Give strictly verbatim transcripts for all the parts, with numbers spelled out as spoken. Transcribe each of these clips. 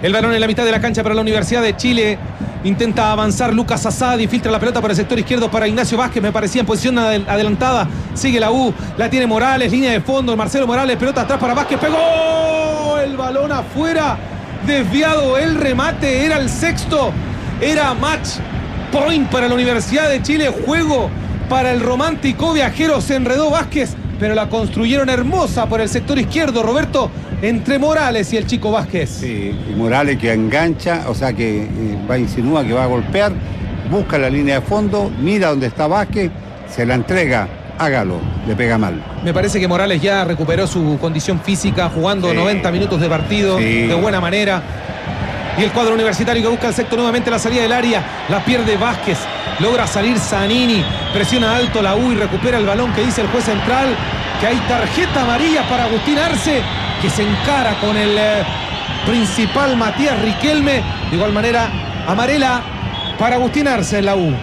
El balón en la mitad de la cancha para la Universidad de Chile. Intenta avanzar Lucas Asadi, filtra la pelota para el sector izquierdo para Ignacio Vázquez, me parecía en posición adelantada. Sigue la U, la tiene Morales, línea de fondo, Marcelo Morales, pelota atrás para Vázquez, pegó el balón afuera, desviado el remate, era el sexto, era match point para la Universidad de Chile, juego para el romántico viajero, se enredó Vázquez, pero la construyeron hermosa por el sector izquierdo, Roberto, entre Morales y el chico Vázquez. Sí, y Morales que engancha, o sea que eh, va, insinúa que va a golpear, busca la línea de fondo, mira dónde está Vázquez, se la entrega, hágalo, le pega mal. Me parece que Morales ya recuperó su condición física, jugando sí. noventa minutos de partido, sí. de buena manera. Y el cuadro universitario que busca el sector nuevamente la salida del área, la pierde Vázquez, logra salir Zanini, presiona alto la U y recupera el balón que dice el juez central, que hay tarjeta amarilla para Agustín Arce, que se encara con el eh, principal Matías Riquelme. De igual manera, amarela para Agustín Arce en la U.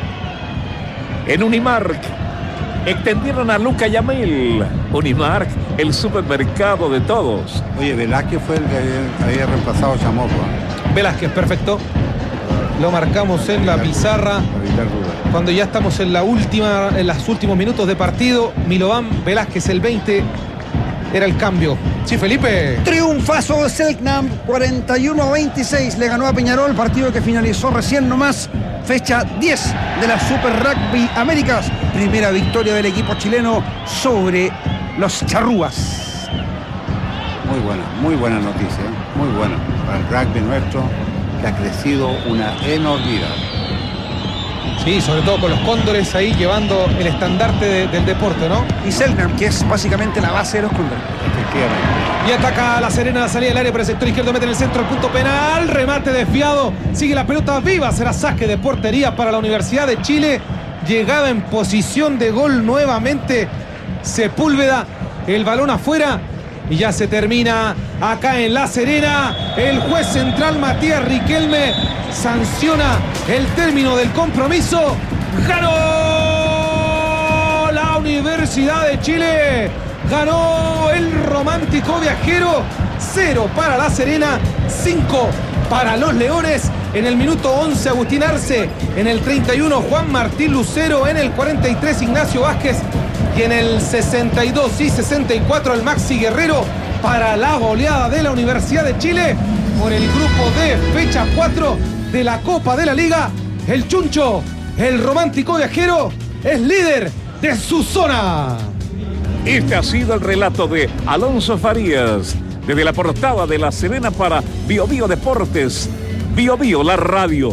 En Unimark extendieron a Luca Yamil. Unimark, el supermercado de todos. Oye, Velázquez fue el que había, había reemplazado a Chamorro. Velázquez, perfecto. Lo marcamos en la pizarra. Cuando ya estamos en la última, en los últimos minutos de partido, Milovan Velázquez, el veinte, era el cambio. Sí, Felipe. Triunfazo de Selknam, cuarenta y uno a veintiséis. Le ganó a Peñarol, partido que finalizó recién nomás. Fecha diez de la Super Rugby Américas. Primera victoria del equipo chileno sobre los charrúas. Muy buena, muy buena noticia, ¿eh? Muy buena para el rugby nuestro, que ha crecido una enormidad. Sí, sobre todo con los cóndores ahí llevando el estandarte de, del deporte, ¿no? Y Selknam, que es básicamente la base de los cóndores. Efectivamente. Y ataca a La Serena, la salida del área por el sector izquierdo, mete en el centro el punto penal, remate desviado, sigue la pelota viva, será saque de portería para la Universidad de Chile, llegada en posición de gol nuevamente Sepúlveda, el balón afuera y ya se termina acá en La Serena. El juez central Matías Riquelme sanciona el término del compromiso. ¡Ganó la Universidad de Chile! Ganó el romántico viajero. Cero para La Serena, cinco para los Leones. En el minuto once Agustín Arce, en el treinta y uno Juan Martín Lucero, en el cuarenta y tres Ignacio Vázquez y en el sesenta y dos y sesenta y cuatro el Maxi Guerrero para la goleada de la Universidad de Chile por el grupo D, fecha cuatro de la Copa de la Liga. El Chuncho, el romántico viajero, es líder de su zona. Este ha sido el relato de Alonso Farías, desde la portada de La Serena para Bio Bio Deportes, Bio Bio, la radio.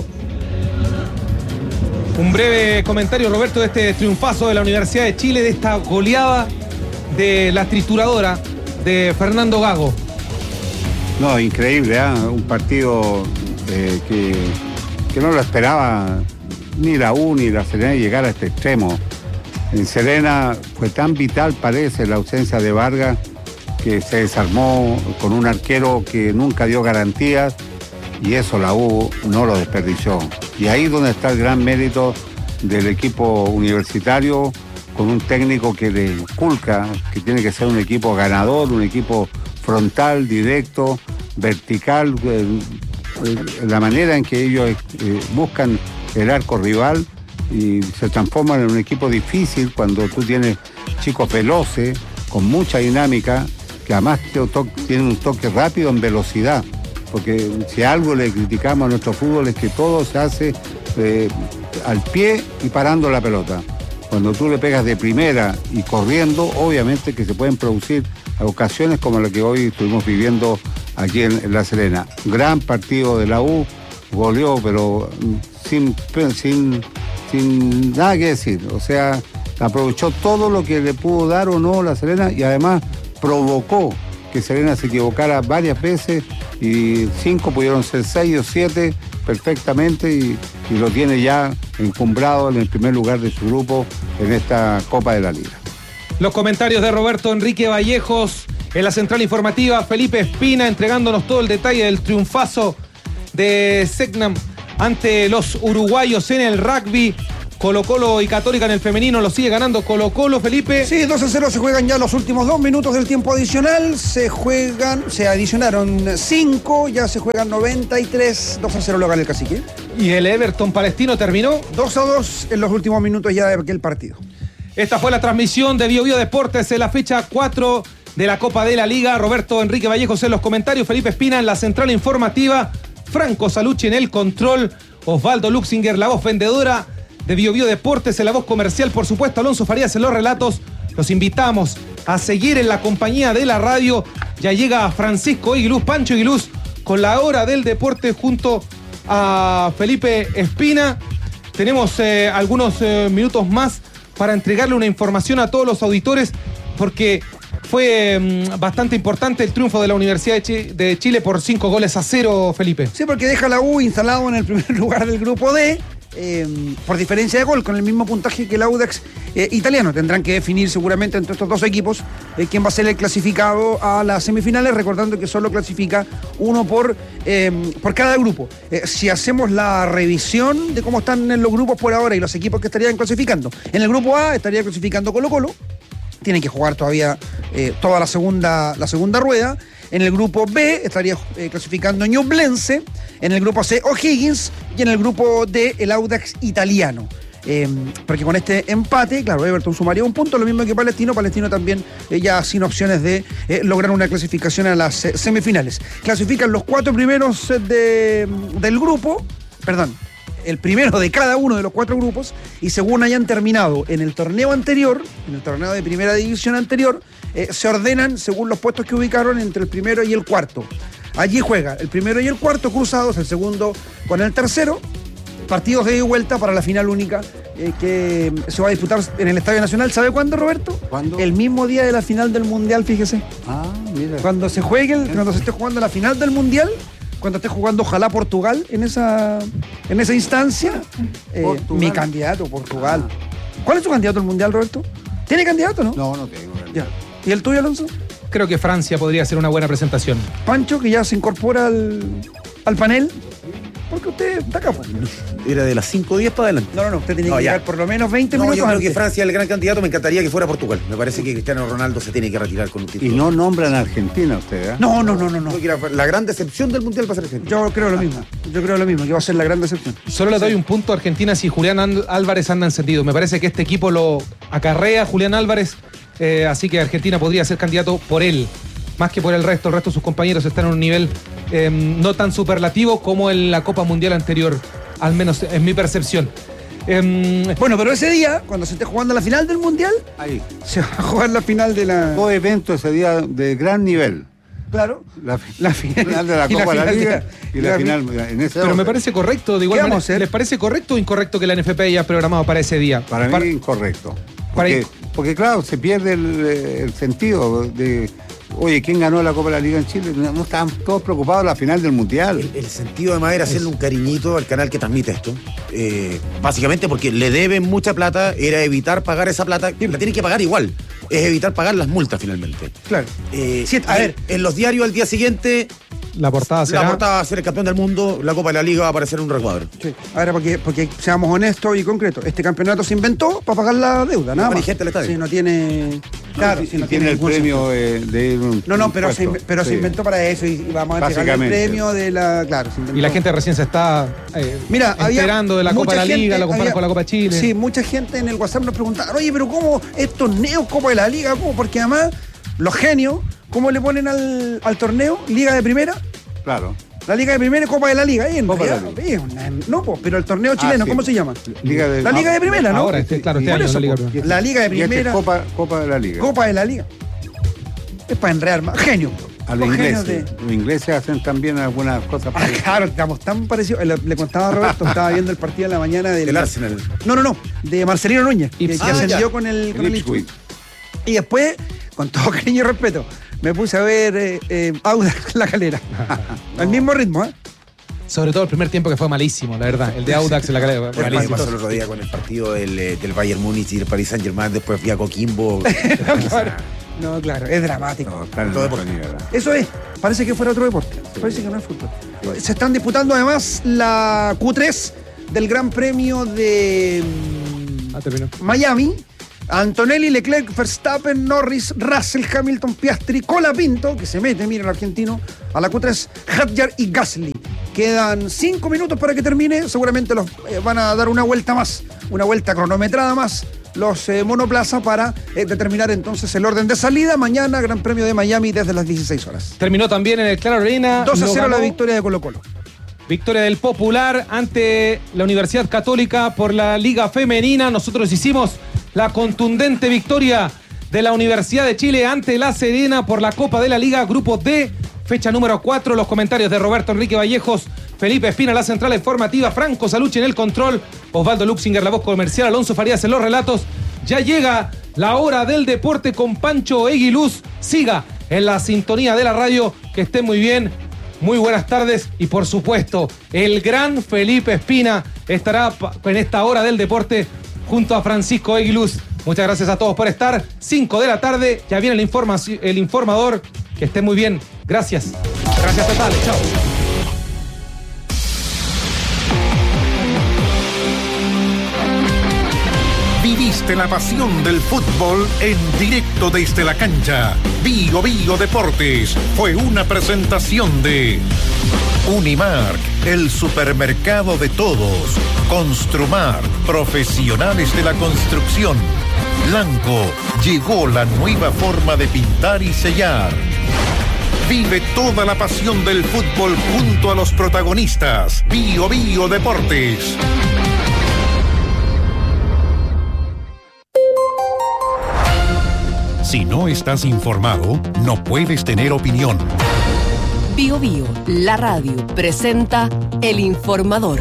Un breve comentario, Roberto, de este triunfazo de la Universidad de Chile, de esta goleada de la trituradora de Fernando Gago. No, increíble, ¿eh? Un partido eh, que, que no lo esperaba ni la U ni la Serena llegar a este extremo. En Serena fue tan vital, parece, la ausencia de Vargas, que se desarmó con un arquero que nunca dio garantías, y eso la U no lo desperdició. Y ahí es donde está el gran mérito del equipo universitario, con un técnico que le inculca que tiene que ser un equipo ganador, un equipo frontal, directo, vertical, eh, la manera en que ellos eh, buscan el arco rival y se transforman en un equipo difícil cuando tú tienes chicos veloces, con mucha dinámica, que además tienen un toque rápido en velocidad. Porque si algo le criticamos a nuestro fútbol es que todo se hace eh, al pie y parando la pelota. Cuando tú le pegas de primera y corriendo, obviamente que se pueden producir ocasiones como la que hoy estuvimos viviendo aquí en, en La Serena. Gran partido de la U, goleó, pero sin, sin, sin nada que decir. O sea, aprovechó todo lo que le pudo dar o no La Serena y además provocó que Serena se equivocara varias veces y cinco pudieron ser seis o siete perfectamente y, y lo tiene ya encumbrado en el primer lugar de su grupo en esta Copa de la Liga. Los comentarios de Roberto Enrique Vallejos en la central informativa, Felipe Espina entregándonos todo el detalle del triunfazo de Selknam ante los uruguayos en el rugby. Colo Colo y Católica en el femenino lo sigue ganando Colo Colo, Felipe. Sí, dos a cero se juegan ya los últimos dos minutos del tiempo adicional. Se juegan, se adicionaron cinco, ya se juegan noventa y tres. dos a cero lo gana el Cacique. Y el Everton Palestino terminó dos a dos en los últimos minutos ya de aquel partido. Esta fue la transmisión de Bio Bio Deportes en la fecha cuatro de la Copa de la Liga. Roberto Enrique Vallejos en los comentarios, Felipe Espina en la central informativa, Franco Salucci en el control, Osvaldo Luxinger, la voz vendedora de Bio Bio Deportes, en la voz comercial, por supuesto, Alonso Farías en los relatos. Los invitamos a seguir en la compañía de la radio. Ya llega Francisco Iglús, Pancho Iglús, con la hora del deporte junto a Felipe Espina. Tenemos eh, algunos eh, minutos más para entregarle una información a todos los auditores, porque fue mmm, bastante importante el triunfo de la Universidad de, Ch- de Chile por cinco goles a cero, Felipe. Sí, porque deja la U instalado en el primer lugar del grupo D, eh, por diferencia de gol, con el mismo puntaje que el Audax eh, italiano. Tendrán que definir seguramente entre estos dos equipos eh, quién va a ser el clasificado a las semifinales, recordando que solo clasifica uno por, eh, por cada grupo. Eh, si hacemos la revisión de cómo están en los grupos por ahora y los equipos que estarían clasificando, en el grupo A estaría clasificando Colo Colo, tienen que jugar todavía eh, toda la segunda, la segunda rueda. En el grupo B estaría eh, clasificando Ñublense, en el grupo C O'Higgins y en el grupo D el Audax italiano. Eh, porque con este empate, claro, Everton sumaría un punto, lo mismo que Palestino. Palestino también eh, ya sin opciones de eh, lograr una clasificación a las eh, semifinales. Clasifican los cuatro primeros eh, de, del grupo, perdón, el primero de cada uno de los cuatro grupos, y según hayan terminado en el torneo anterior, en el torneo de primera división anterior, eh, se ordenan según los puestos que ubicaron entre el primero y el cuarto. Allí juega el primero y el cuarto cruzados, el segundo con el tercero, partidos de ida y vuelta para la final única eh, que se va a disputar en el Estadio Nacional. ¿Sabe cuándo, Roberto? ¿Cuándo? El mismo día de la final del Mundial, fíjese. Ah, mira. Cuando se juegue, el- cuando se esté jugando la final del Mundial, cuando esté jugando ojalá Portugal en esa, en esa instancia, eh, Portugal. mi candidato, Portugal. ¿Cuál es su candidato al Mundial, Roberto? ¿Tiene candidato, no? No, no tengo. Ya. ¿Y el tuyo, Alonso? Creo que Francia podría ser una buena presentación. Pancho, que ya se incorpora al, al panel. Porque usted está acá, pues. Era de las cinco o diez para adelante. No, no, no, usted tiene No, que ya. llegar por lo menos veinte No, minutos yo creo antes. que Francia es el gran candidato. Me encantaría que fuera Portugal. Me parece que Cristiano Ronaldo se tiene que retirar con un Y título. no nombran a Argentina ustedes, ¿eh? No, no, no, no, no. Creo que la, la gran decepción del Mundial va a ser Argentina. Yo creo lo mismo. Yo creo lo mismo, que va a ser la gran decepción. Solo le doy un punto a Argentina si Julián And- Álvarez anda encendido. Me parece que este equipo lo acarrea Julián Álvarez, eh, así que Argentina podría ser candidato por él, más que por el resto. El resto de sus compañeros están en un nivel eh, no tan superlativo como en la Copa Mundial anterior, al menos en mi percepción. Eh, Bueno, pero ese día, cuando se esté jugando la final del Mundial, Ahí. se va a jugar la final de la... Dos eventos ese día de gran nivel. Claro. La, La final, final- de la y la Copa de la final de Liga la- y y la, la final en ese pero me orden. parece correcto, de igual ¿Qué vamos manera. a hacer? ¿Les parece correcto o incorrecto que la N F P haya programado para ese día? Para Par- mí incorrecto. para Porque, ir- porque, claro, se pierde el, el sentido de, oye, ¿quién ganó la Copa de la Liga en Chile? No, no estaban todos preocupados de la final del Mundial. El, el sentido además era hacerle un cariñito al canal que transmite esto. Eh, básicamente porque le deben mucha plata, era evitar pagar esa plata, que la tienen que pagar igual. Es evitar pagar las multas finalmente. Claro. Eh, Sí, a en- ver. en los diarios al día siguiente, La portada será... la portada va a ser el campeón del mundo, la Copa de la Liga va a aparecer en un recuadro. Sí. Ahora, porque, porque seamos honestos y concretos, este campeonato se inventó para pagar la deuda, nada No más. hay gente al estadio. Sí, no tiene... Claro, y sí, no tiene el ningún premio eh, de un No, no, pero, se, inve- impuesto. pero se Sí. inventó para eso y, y vamos a entregar el Básicamente. premio de la... Claro, se inventó. Y la gente recién se está eh, Mira, había enterando de la Copa mucha de la Liga, gente- la comparan había- con la Copa de Chile. Sí, mucha gente en el WhatsApp nos preguntaba, oye, pero ¿cómo estos neos Copa de la Liga? ¿Cómo? Porque además, los genios, ¿cómo le ponen al, al torneo? Liga de primera, Claro. la Liga de primera y Copa de la Liga. Y en Copa de la realidad, Liga. es una- no, po, pero el torneo chileno, sí. ¿cómo se llama? Liga de, La Liga de primera, ¿no? Ahora, este, claro, este Por año eso, la Liga po. Primera. La Liga de Y este primera, Copa, Copa de la Liga. Copa de la Liga. Es para enredar más. Genio. A los genios ingleses. de- Los ingleses hacen también algunas cosas Ah, parecidas. claro, estamos tan parecidos. Le, le contaba a Roberto, estaba viendo el partido en la mañana del... El Arsenal. No, no, no, de Marcelino Núñez, que, que Ah, ascendió ya. con el, con El el Ipswich. Ipswich. Y después, con todo cariño y respeto, me puse a ver eh, eh, Audax La Calera. Al mismo ritmo, ¿eh? Sobre todo el primer tiempo que fue malísimo, la verdad. El de Audax en la calera. Bueno, me malísimo. pasó el otro día con el partido del, eh, del Bayern Múnich y el Paris Saint Germain, después fui a Coquimbo. Claro. No, claro, es dramático. No, están en Todo otro deporte. nivel. Eso es, parece que fuera otro deporte. Parece que no es fútbol. Se están disputando además la Q tres del Gran Premio de, Ah, terminó. Miami, Antonelli, Leclerc, Verstappen, Norris, Russell, Hamilton, Piastri, Colapinto, que se mete, mira el argentino, a la Q tres, Hadjar y Gasly. Quedan cinco minutos para que termine, seguramente los eh, van a dar una vuelta más, una vuelta cronometrada más, los eh, monoplaza para eh, determinar entonces el orden de salida. Mañana, Gran Premio de Miami desde las dieciséis horas. Terminó también en el Claro Arena. dos a cero ganó, la victoria de Colo-Colo. Victoria del Popular ante la Universidad Católica por la Liga Femenina. Nosotros hicimos la contundente victoria de la Universidad de Chile ante La Serena por la Copa de la Liga Grupo D, fecha número cuatro. Los comentarios de Roberto Enrique Vallejos, Felipe Espina, la central informativa, Franco Salucci en el control, Osvaldo Luxinger, la voz comercial, Alonso Farías en los relatos. Ya llega la hora del deporte con Pancho Eguiluz. Siga en la sintonía de la radio, que esté muy bien. Muy buenas tardes y por supuesto el gran Felipe Espina estará en esta hora del deporte junto a Francisco Eguiluz. Muchas gracias a todos por estar. cinco de la tarde, ya viene el, informa- el informador. Que esté muy bien. Gracias. Gracias totales. Chao. Viviste la pasión del fútbol en directo desde la cancha. Bio Bio Deportes fue una presentación de Unimark, el supermercado de todos. Construmar, profesionales de la construcción. Blanco, llegó la nueva forma de pintar y sellar. Vive toda la pasión del fútbol junto a los protagonistas. Bio Bio Deportes. Si no estás informado, no puedes tener opinión. Bio Bio, la radio, presenta El Informador.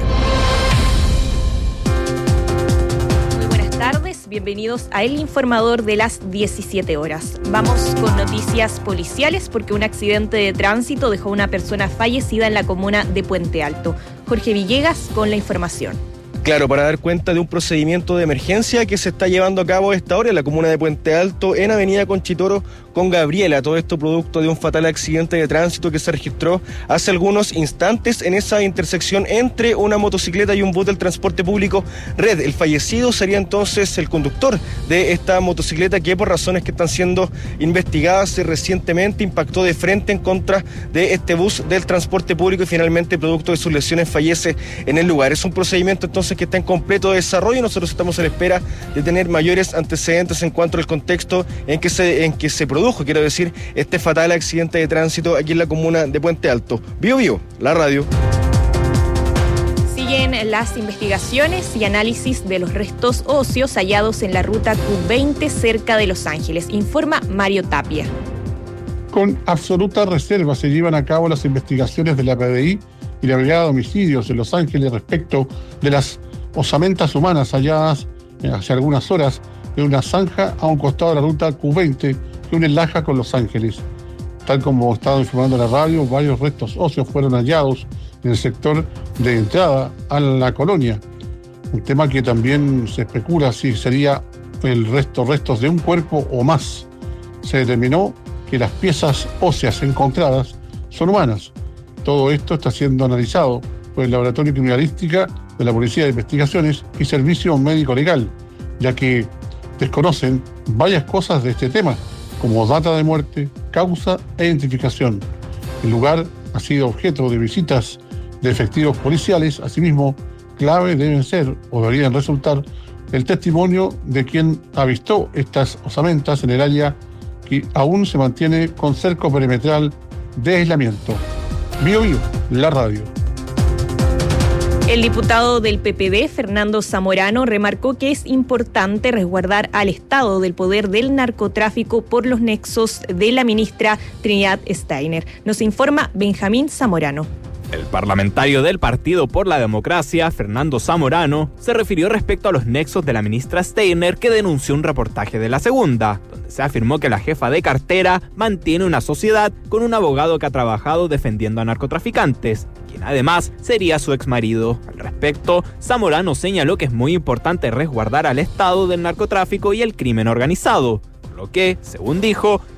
Muy buenas tardes, bienvenidos a El Informador de las diecisiete horas. Vamos con noticias policiales porque un accidente de tránsito dejó a una persona fallecida en la comuna de Puente Alto. Jorge Villegas con la información. Claro, para dar cuenta de un procedimiento de emergencia que se está llevando a cabo a esta hora en la comuna de Puente Alto, en Avenida Conchitoro con Gabriela. Todo esto producto de un fatal accidente de tránsito que se registró hace algunos instantes en esa intersección entre una motocicleta y un bus del transporte público Red. El fallecido sería entonces el conductor de esta motocicleta que, por razones que están siendo investigadas, recientemente impactó de frente en contra de este bus del transporte público y finalmente, producto de sus lesiones, fallece en el lugar. Es un procedimiento entonces que está en completo desarrollo. Nosotros estamos a la espera de tener mayores antecedentes en cuanto al contexto en que se, en que se produjo, quiero decir, este fatal accidente de tránsito aquí en la comuna de Puente Alto. Bio Bio, la radio. Siguen las investigaciones y análisis de los restos óseos hallados en la ruta Q veinte cerca de Los Ángeles, informa Mario Tapia. Con absoluta reserva se llevan a cabo las investigaciones de la P D I y la Brigada de Homicidios de Los Ángeles respecto de las osamentas humanas halladas hace algunas horas en una zanja a un costado de la ruta Q veinte que une Laja con Los Ángeles. Tal como estaba informando la radio, varios restos óseos fueron hallados en el sector de entrada a la colonia. Un tema que también se especula si sería el resto, restos de un cuerpo o más. Se determinó que las piezas óseas encontradas son humanas. Todo esto está siendo analizado por el Laboratorio de Criminalística de la Policía de Investigaciones y Servicio Médico Legal, ya que desconocen varias cosas de este tema, como data de muerte, causa e identificación. El lugar ha sido objeto de visitas de efectivos policiales. Asimismo, clave deben ser o deberían resultar el testimonio de quien avistó estas osamentas en el área que aún se mantiene con cerco perimetral de aislamiento. Bio Bio, la radio. El diputado del P P D, Fernando Zamorano, remarcó que es importante resguardar al Estado del poder del narcotráfico por los nexos de la ministra Trinidad Steiner. Nos informa Benjamín Zamorano. El parlamentario del Partido por la Democracia, Fernando Zamorano, se refirió respecto a los nexos de la ministra Steiner, que denunció un reportaje de La Segunda, donde se afirmó que la jefa de cartera mantiene una sociedad con un abogado que ha trabajado defendiendo a narcotraficantes, quien además sería su exmarido. Al respecto, Zamorano señaló que es muy importante resguardar al Estado del narcotráfico y el crimen organizado, por lo que, según dijo,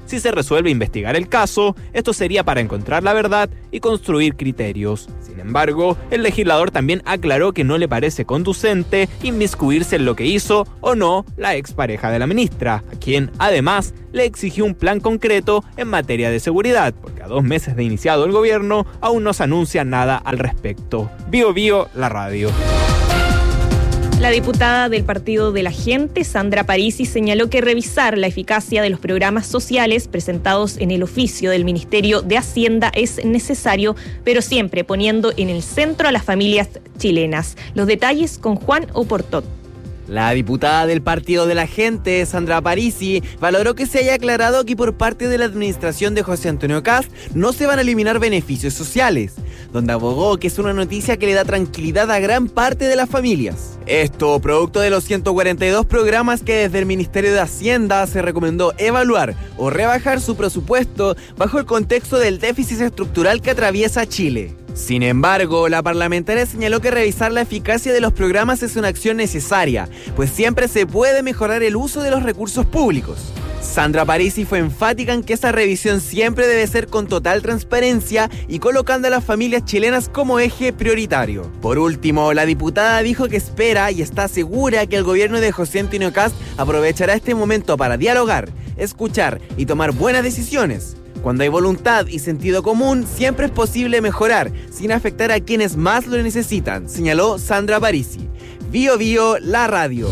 Si se resuelve investigar el caso, esto sería para encontrar la verdad y construir criterios. Sin embargo, el legislador también aclaró que no le parece conducente inmiscuirse en lo que hizo o no la expareja de la ministra, a quien además le exigió un plan concreto en materia de seguridad, porque a dos meses de iniciado el gobierno aún no se anuncia nada al respecto. Bío Bío, la radio. La diputada del Partido de la Gente, Sandra Parisi, señaló que revisar la eficacia de los programas sociales presentados en el oficio del Ministerio de Hacienda es necesario, pero siempre poniendo en el centro a las familias chilenas. Los detalles con Juan Oportot. La diputada del Partido de la Gente, Sandra Parisi, valoró que se haya aclarado que por parte de la administración de José Antonio Kast no se van a eliminar beneficios sociales, donde abogó que es una noticia que le da tranquilidad a gran parte de las familias. Esto producto de los ciento cuarenta y dos programas que desde el Ministerio de Hacienda se recomendó evaluar o rebajar su presupuesto bajo el contexto del déficit estructural que atraviesa Chile. Sin embargo, la parlamentaria señaló que revisar la eficacia de los programas es una acción necesaria, pues siempre se puede mejorar el uso de los recursos públicos. Sandra Parisi fue enfática en que esa revisión siempre debe ser con total transparencia y colocando a las familias chilenas como eje prioritario. Por último, la diputada dijo que espera y está segura que el gobierno de José Antonio Kast aprovechará este momento para dialogar, escuchar y tomar buenas decisiones. Cuando hay voluntad y sentido común, siempre es posible mejorar, sin afectar a quienes más lo necesitan, señaló Sandra Parisi. Bío Bío, la radio.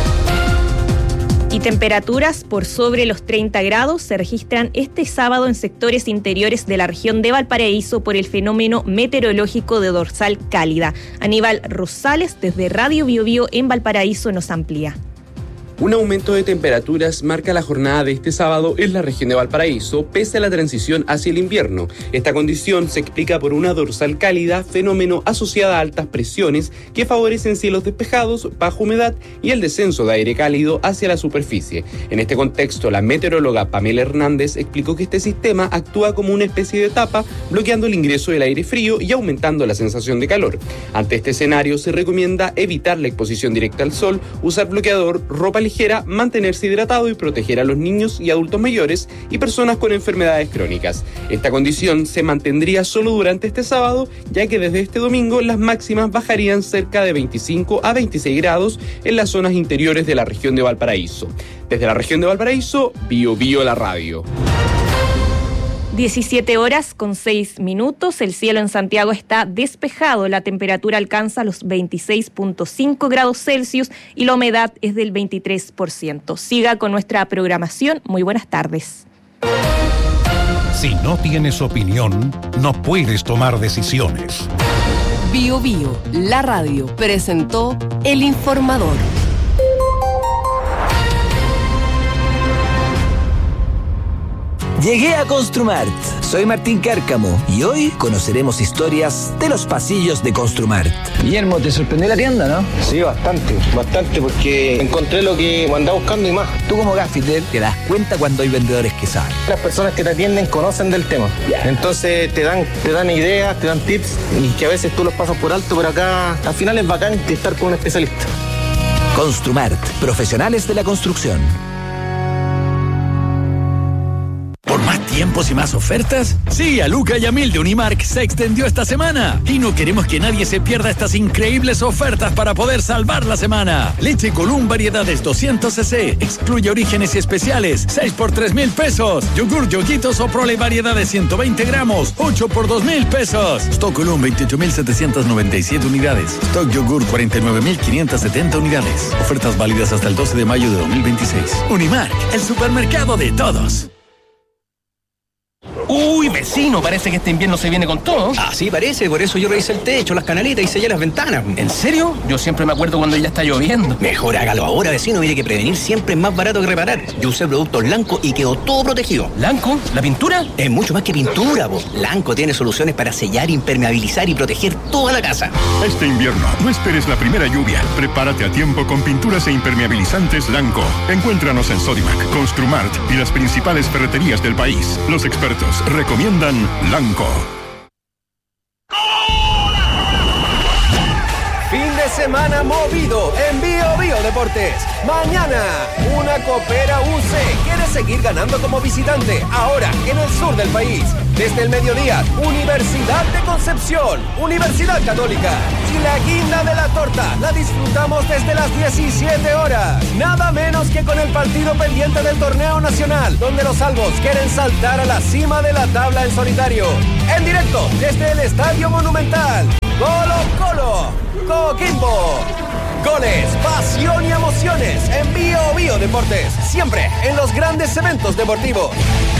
Y temperaturas por sobre los treinta grados se registran este sábado en sectores interiores de la región de Valparaíso por el fenómeno meteorológico de dorsal cálida. Aníbal Rosales, desde Radio Bío Bío en Valparaíso, nos amplía. Un aumento de temperaturas marca la jornada de este sábado en la región de Valparaíso, pese a la transición hacia el invierno. Esta condición se explica por una dorsal cálida, fenómeno asociado a altas presiones que favorecen cielos despejados, baja humedad y el descenso de aire cálido hacia la superficie. En este contexto, la meteoróloga Pamela Hernández explicó que este sistema actúa como una especie de tapa, bloqueando el ingreso del aire frío y aumentando la sensación de calor. Ante este escenario, se recomienda evitar la exposición directa al sol, usar bloqueador, ropa ligera, mantenerse hidratado y proteger a los niños y adultos mayores y personas con enfermedades crónicas. Esta condición se mantendría solo durante este sábado, ya que desde este domingo las máximas bajarían cerca de veinticinco a veintiséis grados en las zonas interiores de la región de Valparaíso. Desde la región de Valparaíso, Bío Bío, la radio. diecisiete horas con seis minutos, el cielo en Santiago está despejado, la temperatura alcanza los veintiséis punto cinco grados Celsius y la humedad es del veintitrés por ciento. Siga con nuestra programación, muy buenas tardes. Si no tienes opinión, no puedes tomar decisiones. Bío Bío, la radio, presentó El Informador. Llegué a Construmart. Soy Martín Cárcamo y hoy conoceremos historias de los pasillos de Construmart. Guillermo, ¿te sorprendió la tienda, no? Sí, bastante, bastante, porque encontré lo que andaba buscando y más. Tú como gaffiter te das cuenta cuando hay vendedores que saben. Las personas que te atienden conocen del tema. Entonces te dan, te dan ideas, te dan tips y que a veces tú los pasas por alto, pero acá al final es bacán estar con un especialista. Construmart, profesionales de la construcción. ¿Por más tiempos y más ofertas? Sí, a Luca y a Mil de Unimark se extendió esta semana. Y no queremos que nadie se pierda estas increíbles ofertas para poder salvar la semana. Leche Column variedades doscientos centilitros. Excluye orígenes y especiales. seis por tres mil pesos. Yogur Yoguitos o Prole variedades ciento veinte gramos. ocho por dos mil pesos. Stock Column veintiocho mil setecientos noventa y siete unidades. Stock Yogur cuarenta y nueve mil quinientos setenta unidades. Ofertas válidas hasta el doce de mayo de dos mil veintiséis. Unimark, el supermercado de todos. Uy, vecino, parece que este invierno se viene con todo. Ah, sí, parece, por eso yo revisé el techo, las canaletas y sellé las ventanas. ¿En serio? Yo siempre me acuerdo cuando ya está lloviendo. Mejor hágalo ahora, vecino, mire que prevenir siempre es más barato que reparar. Yo usé productos Lanco y quedó todo protegido. ¿Lanco? ¿La pintura? Es mucho más que pintura, po. Lanco tiene soluciones para sellar, impermeabilizar y proteger toda la casa. Este invierno, no esperes la primera lluvia. Prepárate a tiempo con pinturas e impermeabilizantes Lanco. Encuéntranos en Sodimac, Construmart y las principales ferreterías del país. Los expertos recomiendan Lanco. Fin de semana movido en Bio Bio Deportes. Mañana, una Copera U C quiere seguir ganando como visitante, ahora en el sur del país. Desde el mediodía, Universidad de Concepción, Universidad Católica. Y la guinda de la torta la disfrutamos desde las diecisiete horas. Nada menos que con el partido pendiente del torneo nacional, donde los albos quieren saltar a la cima de la tabla en solitario. En directo desde el Estadio Monumental. Colo Colo, Coquimbo. Goles, pasión y emociones en Bio Bio Deportes. Siempre en los grandes eventos deportivos.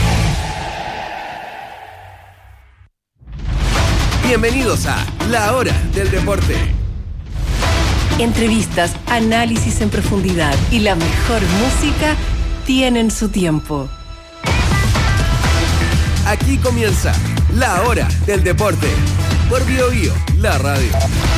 Bienvenidos a La Hora del Deporte. Entrevistas, análisis en profundidad y la mejor música tienen su tiempo. Aquí comienza La Hora del Deporte por Bio Bio, la radio.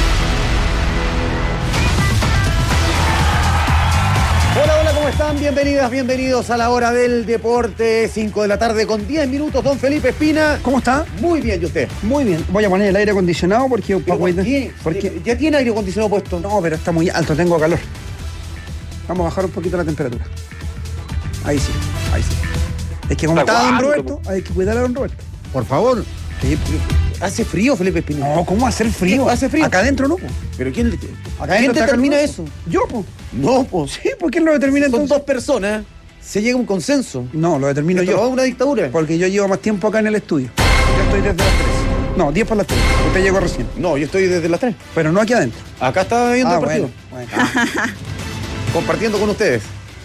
Hola, hola, ¿cómo están? Bienvenidas, bienvenidos a La Hora del Deporte. cinco de la tarde con diez minutos. Don Felipe Espina. ¿Cómo está? Muy bien, ¿y usted? Muy bien. Voy a poner el aire acondicionado porque... ¿Por qué? Porque ¿ya tiene aire acondicionado puesto? No, pero está muy alto, tengo calor. Vamos a bajar un poquito la temperatura. Ahí sí, ahí sí. Es que como está don Roberto, hay que cuidar a don Roberto. Por favor. ¿Hace frío, Felipe Espina? No, ¿cómo hacer frío? ¿Hace frío? Acá adentro no, po. ¿Pero quién, Acá ¿quién determina caluroso. eso? Yo, po. No, pues. Sí, ¿por quién lo determina Son entonces? dos personas, se llega a un consenso. No, lo determino yo. ¿Esto va a una dictadura? Porque yo llevo más tiempo acá en el estudio. Yo estoy desde las tres. No, diez por las tres. Usted llegó recién. No, yo estoy desde las tres. Pero no aquí adentro. Acá estaba viendo ah, el partido. Bueno, bueno. Compartiendo con ustedes.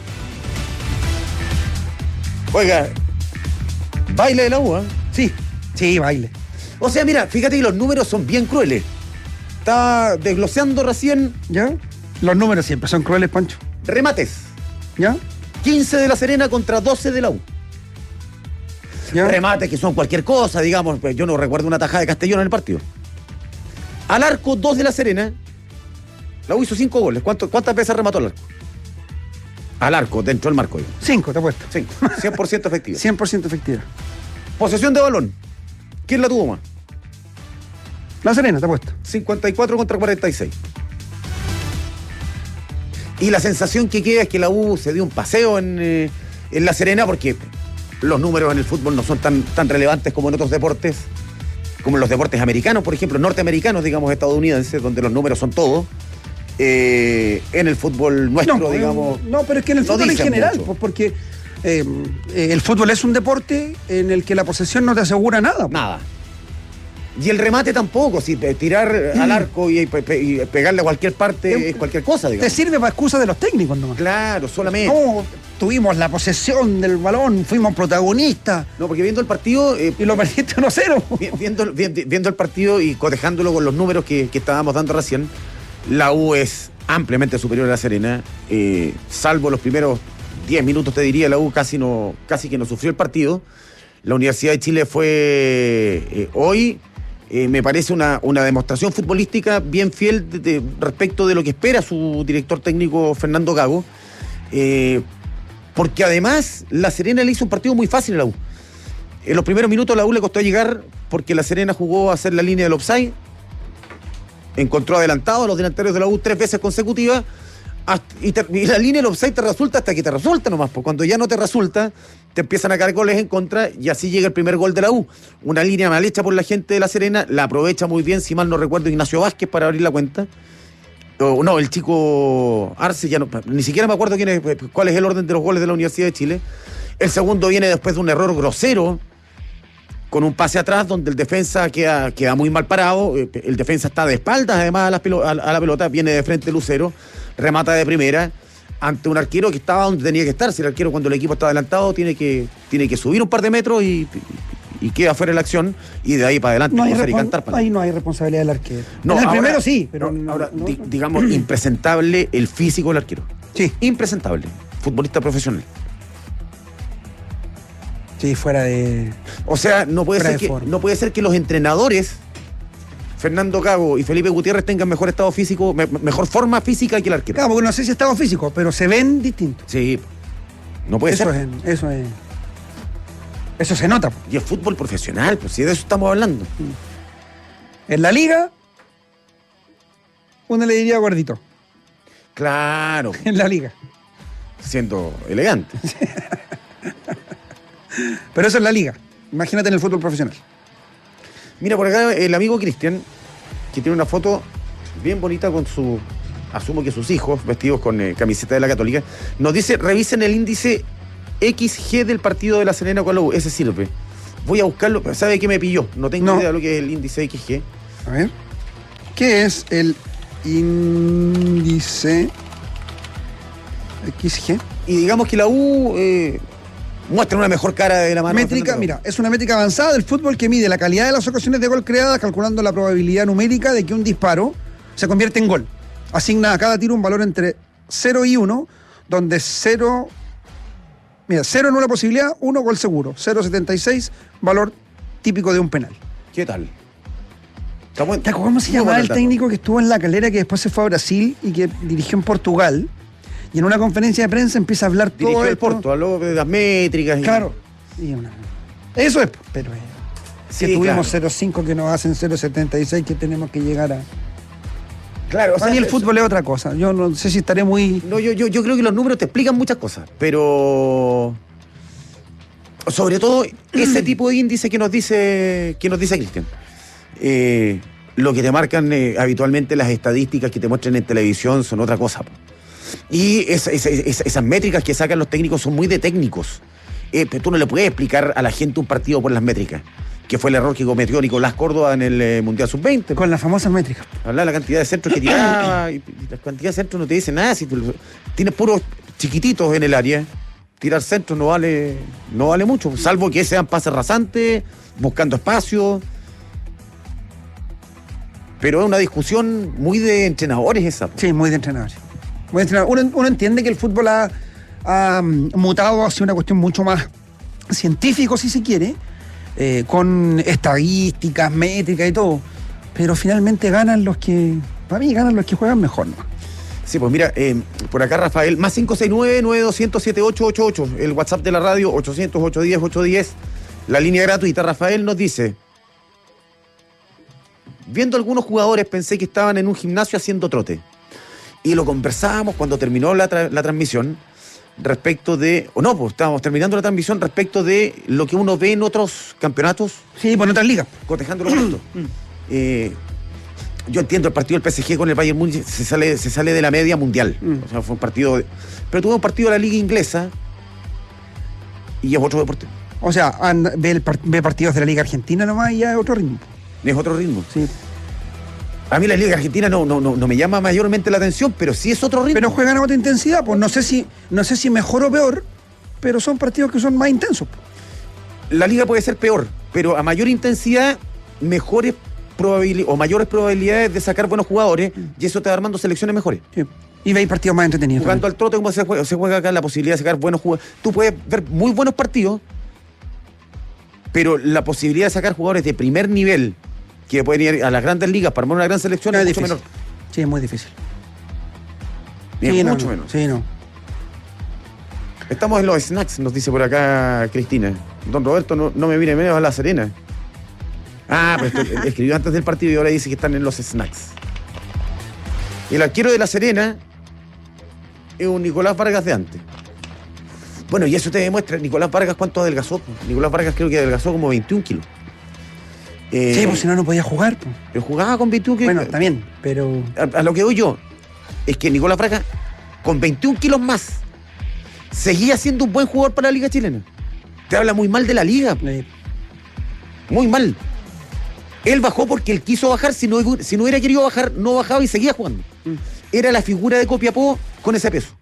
Oiga, baile de la U, ¿eh? Sí, sí, baile. O sea, mira, fíjate que los números son bien crueles. Estaba desgloseando recién. ¿Ya? Los números siempre son crueles, Pancho. Remates. ¿Ya? quince de la Serena contra doce de la U. ¿Ya? Remates que son cualquier cosa, digamos. Pues yo no recuerdo una tajada de Castellón en el partido. Al arco, dos de la Serena. La U hizo cinco goles. ¿Cuánto, ¿Cuántas veces remató al arco? Al arco, dentro del marco. Yo. Cinco, te apuesto. Cinco. cien por ciento efectiva. cien por ciento efectiva. Posesión de balón. ¿Quién la tuvo más? La Serena, te apuesto. cincuenta y cuatro contra cuarenta y seis. Y la sensación que queda es que la U se dio un paseo en, eh, en La Serena porque los números en el fútbol no son tan, tan relevantes como en otros deportes, como en los deportes americanos, por ejemplo, norteamericanos, digamos, estadounidenses, donde los números son todos. Eh, en el fútbol nuestro, no, digamos... No, pero es que en el no fútbol en general, mucho. Pues porque eh, eh, el fútbol es un deporte en el que la posesión no te asegura nada. Pues. Nada. Y el remate tampoco, si tirar mm. al arco y, y pegarle a cualquier parte eh, es cualquier cosa, digamos. Te sirve para excusa de los técnicos nomás. Claro, solamente. No, tuvimos la posesión del balón, fuimos protagonistas. No, porque viendo el partido... Eh, y lo perdiste uno cero. Viendo, viendo, viendo el partido y cotejándolo con los números que, que estábamos dando recién, la U es ampliamente superior a la Serena, eh, salvo los primeros diez minutos, te diría, la U casi, no, casi que no sufrió el partido. La Universidad de Chile fue eh, hoy... Eh, me parece una, una demostración futbolística bien fiel de, de, respecto de lo que espera su director técnico Fernando Gago, eh, porque además la Serena le hizo un partido muy fácil a la U. En los primeros minutos a la U le costó llegar porque la Serena jugó a hacer la línea del offside, encontró adelantado a los delanteros de la U tres veces consecutivas, hasta, y, te, y la línea del offside te resulta hasta que te resulta nomás, porque cuando ya no te resulta, te empiezan a caer goles en contra y así llega el primer gol de la U. Una línea mal hecha por la gente de La Serena, la aprovecha muy bien, si mal no recuerdo, Ignacio Vázquez para abrir la cuenta. O, no, el chico Arce, ya no, ni siquiera me acuerdo quién es, cuál es el orden de los goles de la Universidad de Chile. El segundo viene después de un error grosero, con un pase atrás donde el defensa queda, queda muy mal parado. El defensa está de espaldas además a la, pelota, a la pelota, viene de frente Lucero, remata de primera ante un arquero que estaba donde tenía que estar. Si el arquero, cuando el equipo está adelantado, tiene que, tiene que subir un par de metros y, y, y queda fuera de la acción, y de ahí para adelante no hay y cantar para ahí no hay responsabilidad del arquero. No, en el ahora, primero sí, pero no, ahora no, di, no. digamos impresentable el físico del arquero. Sí, impresentable, futbolista profesional. Sí, fuera de... O sea, no puede, ser que, no puede ser que los entrenadores, Fernando Gago y Felipe Gutiérrez, tengan mejor estado físico, me, mejor forma física que el arquero. Claro, porque no sé si estado físico, pero se ven distintos. Sí, no puede eso ser. Es, eso es... Eso se nota. Y es fútbol profesional, pues si de eso estamos hablando. En la liga, uno le diría gordito. Claro. En la liga. Siendo elegante. Pero eso es la liga. Imagínate en el fútbol profesional. Mira, por acá el amigo Cristian, que tiene una foto bien bonita con su, asumo que sus hijos, vestidos con eh, camiseta de la Católica, nos dice, revisen el índice X G del partido de La Serena con la U. Ese sirve. Voy a buscarlo. ¿Sabe qué me pilló? No tengo No. idea de lo que es el índice X G. A ver. ¿Qué es el índice X G? Y digamos que la U eh, muestra una mejor cara de la mano. Métrica, mira, es una métrica avanzada del fútbol que mide la calidad de las ocasiones de gol creadas, calculando la probabilidad numérica de que un disparo se convierte en gol. Asigna a cada tiro un valor entre cero y uno, donde cero... Mira, cero en una posibilidad, uno gol seguro. cero coma setenta y seis, valor típico de un penal. ¿Qué tal? ¿Te acuerdas cómo se llamaba el técnico que estuvo en La Calera, que después se fue a Brasil y que dirigió en Portugal? Y en una conferencia de prensa empieza a hablar todo Dirigió el esto. Porto, habló de las métricas. Y... Claro. Y una... Eso es, pero eh, Sí, que tuvimos claro. cero coma cinco que nos hacen cero coma setenta y seis, que tenemos que llegar a... Claro, o Para sea, mí el eso- fútbol es otra cosa. Yo no sé si estaré muy... No, yo, yo, yo creo que los números te explican muchas cosas, pero sobre todo ese tipo de índice que nos dice que nos dice Cristian. Eh, lo que te marcan eh, habitualmente las estadísticas que te muestran en televisión son otra cosa. po. Y esa- esa- esa- esas métricas que sacan los técnicos son muy de técnicos. Eh, pero tú no le puedes explicar a la gente un partido por las métricas, que fue el error que cometió Nicolás Córdoba en el eh, Mundial sub veinte. Con las famosas métricas. Hablar de la cantidad de centros que tiraba y, y la cantidad de centros no te dice nada. Si tú, tienes puros chiquititos en el área, tirar centros no vale, no vale mucho, salvo que sean pases rasantes, buscando espacio. Pero es una discusión muy de entrenadores esa. Sí, muy de entrenadores. Muy de entrenadores. Uno, uno entiende que el fútbol ha, ha, mm, mutado hacia una cuestión mucho más científico, si se quiere, eh, con estadísticas, métricas y todo. Pero finalmente ganan los que, para mí, ganan los que juegan mejor, ¿no? Sí, pues mira, eh, por acá Rafael, más cinco seis nueve, nueve dos cero cero, siete ocho ocho ocho, el WhatsApp de la radio, ochocientos, ochocientos diez, ochocientos diez, la línea gratuita. Rafael nos dice, viendo algunos jugadores pensé que estaban en un gimnasio haciendo trote. Y lo conversábamos cuando terminó la, tra- la transmisión respecto de, o no, pues estábamos terminando la transmisión respecto de lo que uno ve en otros campeonatos. Sí, por otras ligas. Cotejando los puntos. eh, yo entiendo el partido del P S G con el Bayern Múnich se sale, se sale de la media mundial. O sea, fue un partido. de- pero tuvo un partido de la Liga Inglesa y es otro deporte. O sea, anda- ve, el par- ve partidos de la Liga Argentina nomás y ya es otro ritmo. Es otro ritmo. Sí. A mí la Liga Argentina no, no, no, no me llama mayormente la atención, pero sí es otro ritmo. Pero juegan a otra intensidad, pues no sé si, no sé si mejor o peor, pero son partidos que son más intensos. La liga puede ser peor, pero a mayor intensidad, mejores probabilidades o mayores probabilidades de sacar buenos jugadores, y eso te va armando selecciones mejores. Sí. Y veis partidos más entretenidos. Jugando al trote, como se juega, se juega acá, la posibilidad de sacar buenos jugadores. Tú puedes ver muy buenos partidos, pero la posibilidad de sacar jugadores de primer nivel que pueden ir a las grandes ligas para armar una gran selección No, es es mucho difícil. menor. Sí, es muy difícil. Es Sí, no, mucho no. menos. Sí, no. Estamos en los snacks, nos dice por acá Cristina. Don Roberto, no, no me viene menos a La Serena. Ah, pero esto- escribió antes del partido y ahora dice que están en los snacks. El arquero de La Serena es un Nicolás Vargas de antes. Bueno, y eso te demuestra, Nicolás Vargas, ¿cuánto adelgazó? Nicolás Vargas creo que adelgazó como veintiún kilos. Eh, Sí, pues si no, no podía jugar. Pues. Pero jugaba con veintiún kilos. Bueno, también, pero... A, a lo que doy yo es que Nicolás Vargas, con veintiún kilos más, seguía siendo un buen jugador para la Liga Chilena. Te habla muy mal de la Liga. Sí. Muy mal. Él bajó porque él quiso bajar. Si no, si no hubiera querido bajar, no bajaba y seguía jugando. Mm. Era la figura de Copiapó con ese peso.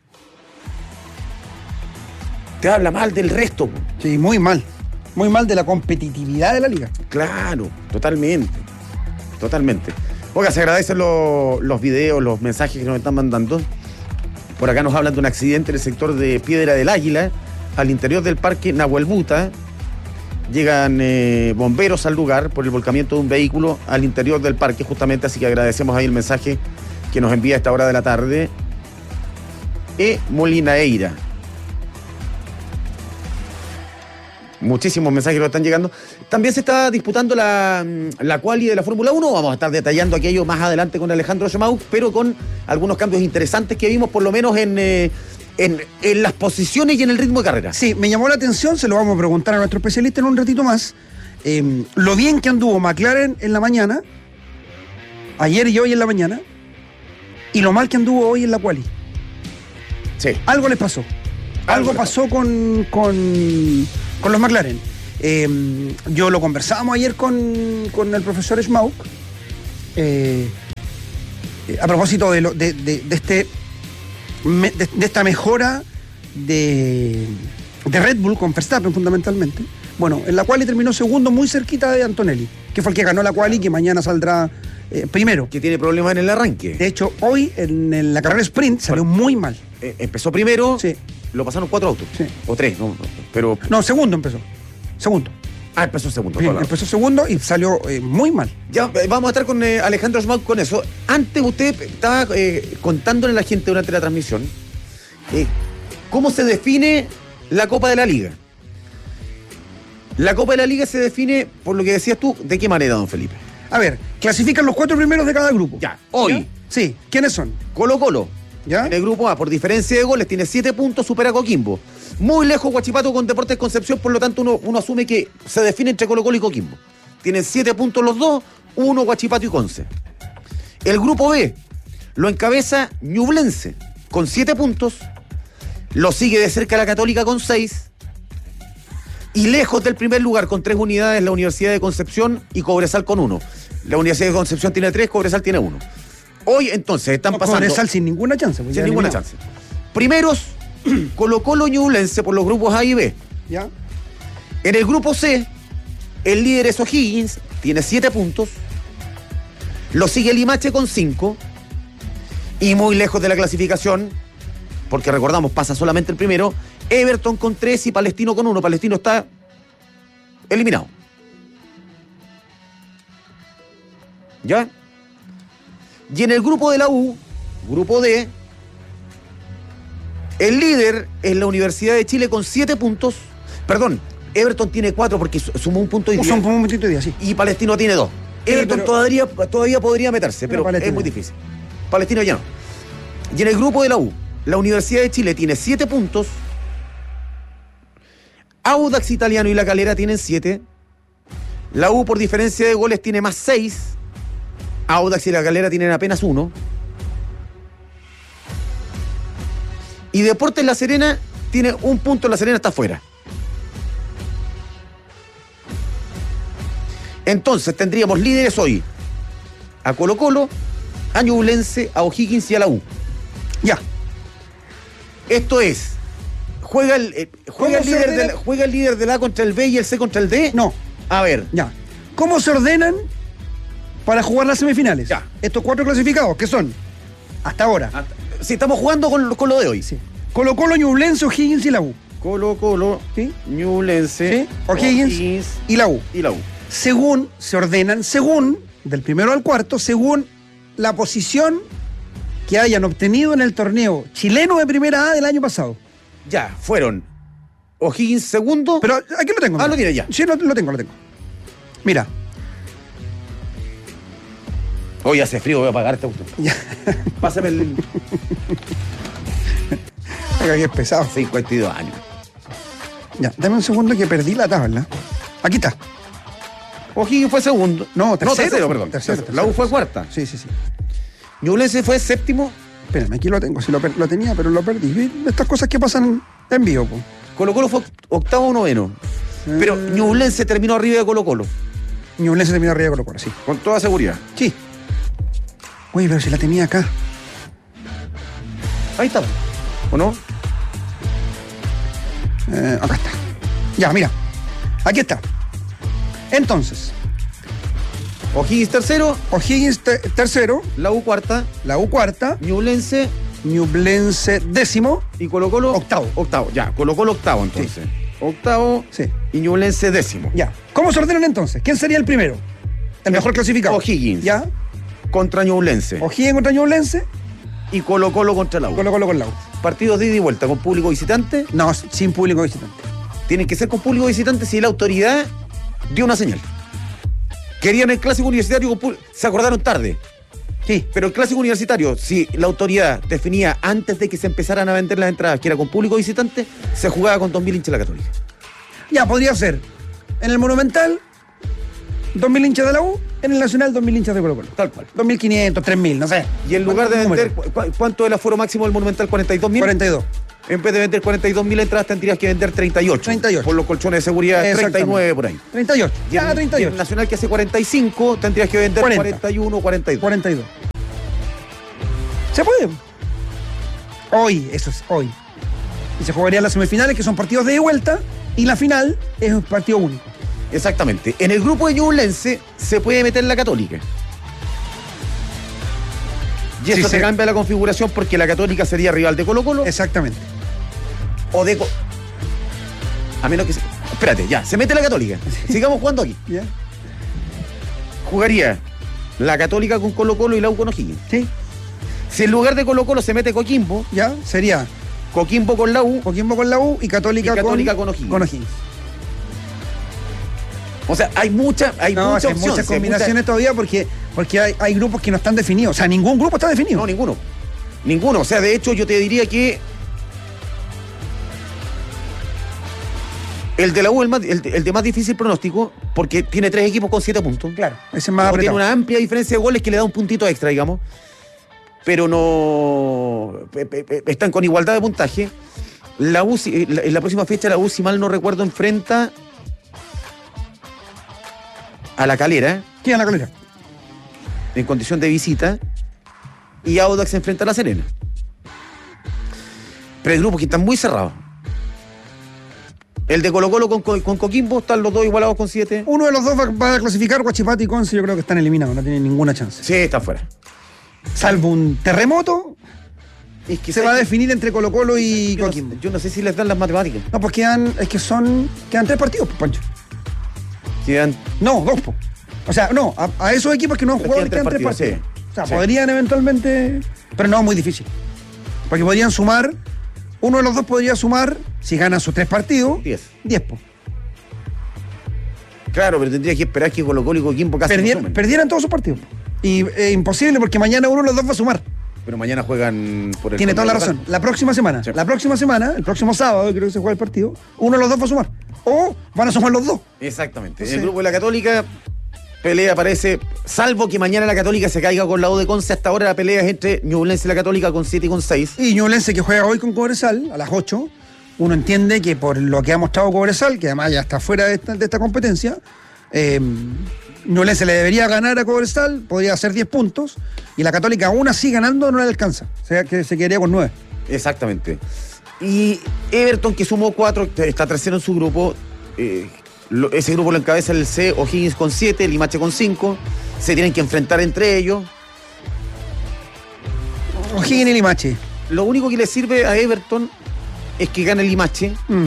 Te habla mal del resto. po. Sí, muy mal. Muy mal de la competitividad de la liga. Claro, totalmente. Totalmente. Oiga, se agradecen los, los videos, los mensajes que nos están mandando. Por acá nos hablan de un accidente en el sector de Piedra del Águila, al interior del parque Nahuelbuta. Llegan eh, bomberos al lugar por el volcamiento de un vehículo al interior del parque, justamente, así que agradecemos ahí el mensaje que nos envía a esta hora de la tarde. E. Molinaeira. Muchísimos mensajes lo están llegando. También se está disputando la, la quali de la Fórmula uno. Vamos a estar detallando aquello más adelante con Alejandro Schmauk, pero con algunos cambios interesantes que vimos por lo menos en, eh, en, en las posiciones y en el ritmo de carrera. Sí, me llamó la atención, se lo vamos a preguntar a nuestro especialista en un ratito más. Eh, lo bien que anduvo McLaren en la mañana, ayer y hoy en la mañana, y lo mal que anduvo hoy en la quali. Sí. Algo les pasó. Algo, Algo pasó con, con, con los McLaren. Eh, yo lo conversábamos ayer con, con el profesor Schmauk eh, eh, a propósito de, lo, de, de, de, este, de, de esta mejora de, de Red Bull con Verstappen fundamentalmente. Bueno, en la quali terminó segundo muy cerquita de Antonelli, que fue el que ganó la quali, que mañana saldrá eh, primero. Que tiene problemas en el arranque. De hecho, hoy en, en la carrera sprint salió muy mal. Eh, empezó primero. Sí. Lo pasaron cuatro autos. Sí. O tres, no, pero... No, segundo empezó. Segundo. Ah, empezó segundo. Sí, empezó segundo y salió eh, muy mal. Ya, eh, vamos a estar con eh, Alejandro Schmauk con eso. Antes usted estaba eh, contándole a la gente durante la transmisión eh, cómo se define la Copa de la Liga. La Copa de la Liga se define, por lo que decías tú, ¿de qué manera, don Felipe? A ver, clasifican los cuatro primeros de cada grupo. Ya, hoy. ¿Ya? Sí, ¿quiénes son? Colo Colo. ¿Ya? En el grupo A, por diferencia de goles, tiene siete puntos, supera a Coquimbo. Muy lejos Huachipato con Deportes Concepción, por lo tanto uno, uno asume que se define entre Colo Colo y Coquimbo. Tienen siete puntos los dos, uno Huachipato y Conce. El grupo B lo encabeza Ñublense con siete puntos, lo sigue de cerca la Católica con seis, y lejos del primer lugar con tres unidades la Universidad de Concepción y Cobresal con uno. La Universidad de Concepción tiene tres, Cobresal tiene uno. Hoy entonces están no, pasando... Cobresal sin ninguna chance. Sin ninguna eliminado. chance. Primeros, Colo Colo Ñublense por los grupos A y B. ¿Ya? En el grupo C, el líder es O'Higgins, tiene siete puntos. Lo sigue Limache con cinco. Y muy lejos de la clasificación, porque recordamos, pasa solamente el primero, Everton con tres y Palestino con uno. Palestino está eliminado. ¿Ya? Y en el grupo de la U, grupo D, el líder es la Universidad de Chile con siete puntos. Perdón, Everton tiene cuatro porque sumó un punto y día. Un puntito día, sí. Y Palestino tiene dos. Sí, Everton pero, todavía, todavía podría meterse, pero, pero es muy difícil. Palestino ya no. Y en el grupo de la U, la Universidad de Chile tiene siete puntos. Audax Italiano y La Calera tienen siete. La U por diferencia de goles tiene más seis. Audax y La Calera tienen apenas uno. Y Deportes La Serena tiene un punto, La Serena está fuera. Entonces tendríamos líderes hoy a Colo Colo, a Ñublense, a O'Higgins y a la U. Ya. Esto es, ¿juega el, eh, juega el, líder, del, ¿juega el líder del A contra el B y el C contra el D? No. A ver. Ya. ¿Cómo se ordenan para jugar las semifinales? Ya. Estos cuatro clasificados, ¿qué son? Hasta ahora. Hasta, sí, estamos jugando con, con lo de hoy. Sí. Colo Colo, Ñublense, O'Higgins y la U. Colo Colo, ¿sí? Ñublense, ¿sí? O'Higgins, O'Higgins y la U. Y la U. Según, se ordenan según, del primero al cuarto, según la posición que hayan obtenido en el torneo chileno de primera A del año pasado. Ya, fueron O'Higgins segundo. Pero aquí lo tengo. Ah, lo tiene ya. Sí, lo, lo tengo, lo tengo. Mira. Hoy hace frío, voy a apagar este auto. Pásame el... Aquí es pesado. cincuenta y dos años. Ya, dame un segundo que perdí la tabla. Aquí está. O'Higgins fue segundo. No, tercero. No, tercero, perdón. Tercero, tercero, la U fue cuarta. Sí, sí, sí. Ñublense fue séptimo. Espérame, aquí lo tengo. Sí, lo, lo tenía, pero lo perdí. Estas cosas que pasan en vivo, po. Colo Colo fue octavo o noveno. Eh... Pero Ñublense terminó arriba de Colo Colo. Ñublense terminó arriba de Colo Colo, sí. Con toda seguridad. Sí. Oye, pero si la tenía acá. Ahí está. ¿O no? Eh, acá está. Ya, mira. Aquí está. Entonces. O'Higgins tercero. O'Higgins te tercero. La U cuarta. La U cuarta. Ñublense. Ñublense décimo. Y Colo Colo. Octavo. Octavo, ya. Colo Colo octavo entonces. Sí. Octavo. Sí. Y Ñublense décimo. Ya. ¿Cómo se ordenan entonces? ¿Quién sería el primero? El mejor clasificado. O'Higgins. Ya. Contra Ñublense. O'Higgins contra Ñublense. Y Colo Colo contra la U. Colo Colo con la U. Partidos de ida y vuelta con público visitante. No, sin público visitante. tienen que ser con público visitante si la autoridad dio una señal. Querían el clásico universitario con público, se acordaron tarde. Sí. Pero el clásico universitario, si la autoridad definía antes de que se empezaran a vender las entradas que era con público visitante, se jugaba con dos mil hinchas de la Católica. Ya, podría ser. En el Monumental, dos mil hinchas de la U, en el Nacional, dos mil hinchas de Colo Colo. Tal cual. dos mil quinientos, tres mil, no sé. Y en lugar de vender, ¿cu- ¿cuánto es el aforo máximo del Monumental? ¿cuarenta y dos mil? cuarenta y dos. En vez de vender cuarenta y dos mil entradas, tendrías que vender treinta y ocho. treinta y ocho. Por los colchones de seguridad, treinta y nueve por ahí. treinta y ocho. Y en, Ya, treinta y y ocho. en Nacional, que hace cuarenta y cinco, tendrías que vender cuarenta. cuarenta y uno, cuarenta y dos. cuarenta y dos. ¿Se puede? Hoy, eso es hoy. Y se jugarían las semifinales, que son partidos de ida y vuelta, y la final es un partido único. Exactamente. En el grupo de Ñublense se puede meter la Católica. Y Sí, eso sí. te cambia la configuración porque la Católica sería rival de Colo Colo. Exactamente. O de... Co- A menos que... Se... Espérate, ya, se mete la Católica. Sigamos jugando aquí. ¿Ya? Jugaría la Católica con Colo Colo y la U con O'Higgins. Sí. Si en lugar de Colo Colo se mete Coquimbo, Ya, sería Coquimbo con la U, Coquimbo con la U y Católica, Y Católica con, con O'Higgins. con O'Higgins. o sea, hay mucha, hay No, mucha hay opción, muchas sí, hay combinaciones mucha- todavía porque, porque hay, hay grupos que no están definidos. O sea, ningún grupo está definido. No, ninguno. Ninguno. O sea, de hecho, yo te diría que el de la U es el, más- el, el de más difícil pronóstico porque tiene tres equipos con siete puntos. Claro, ese es más Como tiene apretado. una amplia diferencia de goles que le da un puntito extra, digamos. Pero no... pe- pe- pe- están con igualdad de puntaje. La U, si- la- en la próxima fecha, la U, si mal no recuerdo, enfrenta a la Calera ¿Quién es la Calera? en condición de visita y Audax se enfrenta a la Serena. Pero hay grupos que están muy cerrados. El de Colo Colo con, con Coquimbo están los dos igualados con siete. Uno de los dos va, va a clasificar. Guachipato y Conce, yo creo que están eliminados, no tienen ninguna chance. Sí, están fuera. Salvo un terremoto, Es que se va a definir entre Colo Colo y yo, Coquimbo. no, yo no sé si les dan las matemáticas. No, pues quedan, es que son, quedan tres partidos, pues, Pancho. Quedan No, dos, pues. O sea, no, a, a esos equipos que no han Pero jugado quedan les tres quedan tres partidos, partidos. O sea, sí. podrían eventualmente, pero no, muy difícil. Porque podrían sumar, uno de los dos podría sumar, si gana sus tres partidos, diez. diez, pues. Claro, pero tendría que esperar que Colo Colo y Coquimbo casi Perdier- no sumen. perdieran todos sus partidos. Y eh, imposible porque mañana uno de los dos va a sumar. Pero mañana juegan por el Tiene toda la torneo razón. local. La próxima semana, Sí. la próxima semana, el próximo sábado, creo que se juega el partido, uno de los dos va a sumar. O van a sumar los dos. Exactamente. Sí. En el grupo de la Católica, pelea parece, salvo que mañana la Católica se caiga con la U de Conce, hasta ahora la pelea es entre Ñublense y la Católica con siete y con seis. Y Ñublense, que juega hoy con Cobresal a las ocho, uno entiende que por lo que ha mostrado Cobresal, que además ya está fuera de esta, de esta competencia, eh, Ñublense le debería ganar a Cobresal, podría hacer diez puntos, y la Católica aún así ganando no le alcanza, o sea que se quedaría con nueve. Exactamente. Y Everton, que sumó cuatro, está tercero en su grupo. eh, lo- ese grupo lo encabeza el C, O'Higgins con siete, Limache con cinco. Se tienen que enfrentar entre ellos. O'Higgins y Limache. Lo único que le sirve a Everton es que gane el Limache, Mm.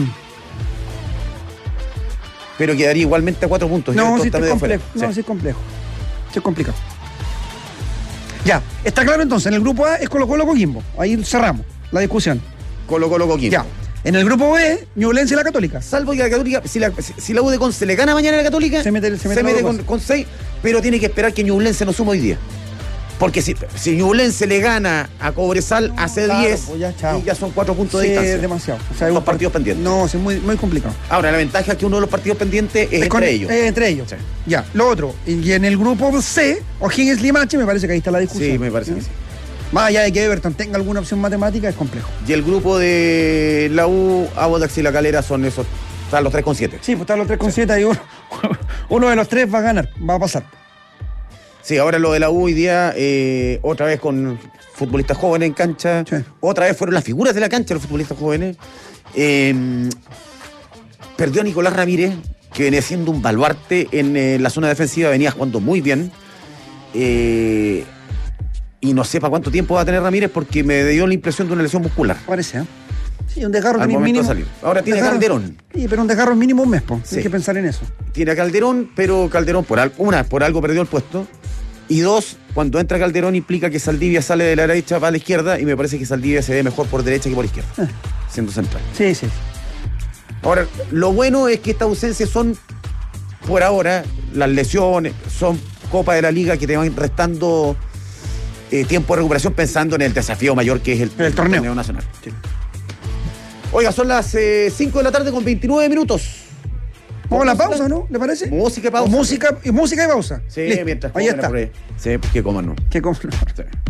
pero quedaría igualmente a cuatro puntos. No, Everton sí está es medio complejo. fuera. No, Sí. sí es complejo. Sí es complicado. Ya, está claro entonces, en el grupo A es Colo Colo Coquimbo. Ahí cerramos la discusión. Colo Colo Coquimbo. Ya. En el grupo B, Ñublense y la Católica. Salvo que la Católica, si la, si- si la U de Conce le gana mañana a la Católica, Se mete- se mete la U de con, Conce. con seis, pero tiene que esperar que Ñublense no suma hoy día. Porque si, si Ñublense le gana a Cobresal, hace claro, diez pues ya, chao. y ya son cuatro puntos Sí, de distancia. es demasiado. O sea, hay Dos un partidos pendientes. No, sí, es muy, muy complicado. Ahora, la ventaja es que uno de los partidos pendientes es, entre con- ellos. eh, entre ellos. Sí. Ya, lo otro. Y en el grupo C, O'Higgins Limache, me parece que ahí está la discusión. Sí, me parece que sí. Más allá de que Everton tenga alguna opción matemática, es complejo. Y el grupo de la U, Audax y la Calera son esos, están los tres con siete. Sí, pues están los tres con siete y uno, uno de los tres va a ganar, va a pasar. Sí, ahora lo de la U hoy día, eh, otra vez con futbolistas jóvenes en cancha. Sí. Otra vez fueron las figuras de la cancha los futbolistas jóvenes. Eh, perdió a Nicolás Ramírez, que venía siendo un baluarte en eh, la zona defensiva, venía jugando muy bien. Eh, y no sé para cuánto tiempo va a tener Ramírez porque me dio la impresión de una lesión muscular. Parece, ¿eh? Sí, un desgarro Al tenés momento mínimo. de salir. Ahora tiene Desgarro- Calderón. Sí, pero un desgarro mínimo un mes, po. Sí. Hay que pensar en eso. Tiene a Calderón, pero Calderón, por al- una, por algo perdió el puesto. Y dos, cuando entra Calderón implica que Saldivia sale de la derecha para la izquierda y me parece que Saldivia se ve mejor por derecha que por izquierda, Eh. siendo central. Sí, sí. Ahora, lo bueno es que estas ausencias son, por ahora, las lesiones, son Copa de la Liga que te van restando eh, tiempo de recuperación pensando en el desafío mayor que es el, el, el torneo. torneo nacional. Sí. Oiga, son las eh, cinco de la tarde con veintinueve minutos. Vamos a la pausa, ¿no? ¿Le parece? Música y pausa. O música, y música y pausa. Sí, Listo. mientras ahí está. Por ahí. Sí, que coman no. Que coman no. Sí.